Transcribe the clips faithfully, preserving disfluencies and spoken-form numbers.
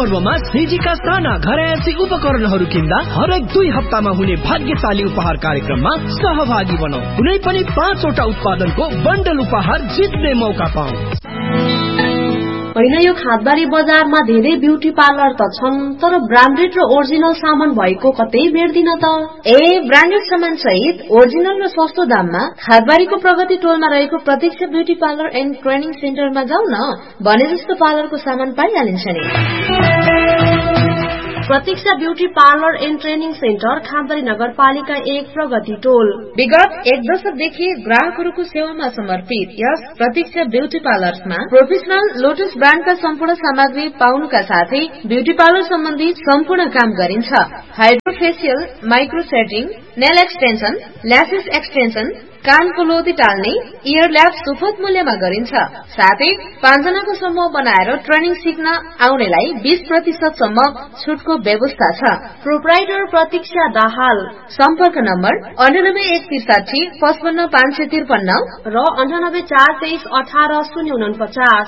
पर्वमा सिजीका साना घरयासी उपकरणहरू किन्दा हरेक दुई हप्तामा हुने भाग्यशाली उपहार कार्यक्रममा सहभागी बनौ। कुनै पनि पाँचवटा उत्पादनको बन्डल उपहार जित्ने मौका पाऊ। होइन, यो खादबारी बजारमा धेरै ब्युटी पार्लर त छन्, तर ब्रान्डेड र ओरिजिनल सामान भएको कतै भेट्दिन त। ए ब्रान्डेड सामान सहित ओरिजिनल र सस्तो दाममा खादबारीको प्रगति टोलमा रहेको प्रतीक्षा ब्युटी पार्लर एन्ड ट्रेनिङ सेन्टरमा जाऊ न, भने जस्तो पार्लरको सामान पाइहालिन्छ नि। प्रतीक्षा beauty parlour and training centre खादबारी नगरपालिका एक प्रगति टोल। विगत एक दशकदेखि ग्राहकहरूको सेवामा समर्पित यस प्रतीक्षा ब्यूटी पार्लरमा प्रोफेसनल लोटस ब्रान्डका सम्पूर्ण सामग्री पाउनुका साथै ब्यूटी पार्लर सम्बन्धी सम्पूर्ण काम गरिन्छ। Hydrofacial, micro setting, nail extension, lashes extension, कानको लोदी टाल्ने, इयर ल्याब सुपथ मूल्यमा गरिन्छ। साथै पाँचजनाको समूह बनाएर ट्रेनिङ सिक्न आउनेलाई बीस प्रतिशत सम्म छुटको व्यवस्था छ। प्रोप्राइटर प्रतीक्षा दाहाल। सम्पर्क नम्बर अन्ठानब्बे एक त्रिसाठी पचपन्न पाँच सय त्रिपन्न र अन्ठानब्बे चार तेइस अठारह शून्य उनपचास।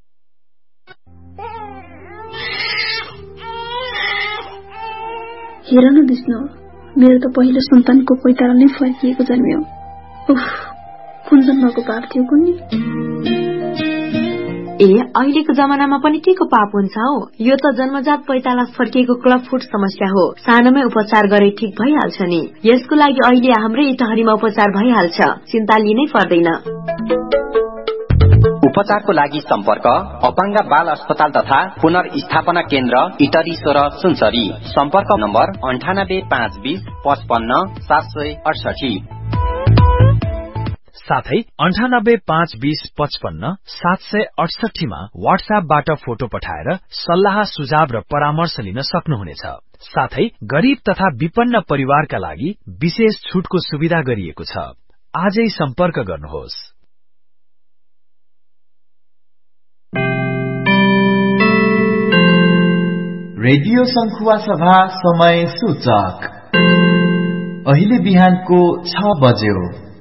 हेर न विष्णु, मेरो त पहिलो सन्तानको पैतारा नै फर्किएको जन्मियो। उफ, कुन जन्मको पाप थियो कुन्नी। ए अहिलेको जमानामा पनि के को पाप हुन्छ हौ? यो त जन्मजात पैताला फर्किएको क्लब फुट समस्या हो। सानोमै उपचार गरे ठीक भइहाल्छ नि। यसको लागि अहिले हाम्रै इटहरीमा उपचार भइहाल्छ, चिन्ता लिनै पर्दैन। उपचारको लागि सम्पर्क अपाङ्ग बाल अस्पताल तथा पुनर्स्थापना केन्द्र इटरी सोह्र सुनसरी। सम्पर्क नम्बर अन्ठानब्बे पाँच बीस पचपन्न सात सय अडसठी। साथै अन्ठानब्बे पाँच बीस पचपन्न सात सय अडसठीमा वाट्सएपबाट फोटो पठाएर सल्लाह सुझाव र परामर्श लिन सक्नुहुनेछ। साथै गरीब तथा विपन्न परिवारका लागि विशेष छुटको सुविधा गरिएको छ। आजै सम्पर्क गर्नुहोस्। रेडियो संखुवा सभा समय सूचक अहिले बिहानको छ बज्यो।